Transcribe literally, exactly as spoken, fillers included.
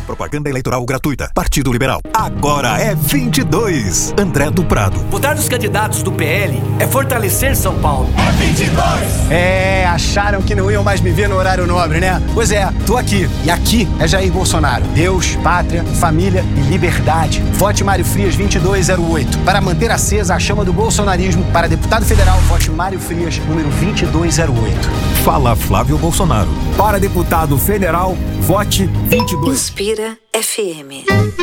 Propaganda eleitoral gratuita. Partido Liberal. Agora é vinte e dois. André do Prado. Votar nos candidatos do P L é fortalecer São Paulo. É vinte e dois! É, acharam que não iam mais me ver no horário nobre, né? Pois é, tô aqui. E aqui é Jair Bolsonaro. Deus, pátria, família e liberdade. Vote Mário Frias vinte e dois zero oito. Para manter acesa a chama do bolsonarismo, para deputado federal, vote Mário Frias, número vinte e dois zero oito. Fala Flávio Bolsonaro. Para deputado federal, vote vinte e dois. Inspira F M.